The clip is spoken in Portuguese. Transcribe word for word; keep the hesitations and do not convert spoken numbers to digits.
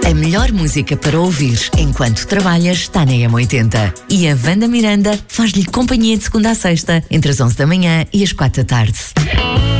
A melhor música para ouvir enquanto trabalhas está na M oitenta. E a Wanda Miranda faz-lhe companhia de segunda a sexta, entre as onze da manhã e as quatro da tarde.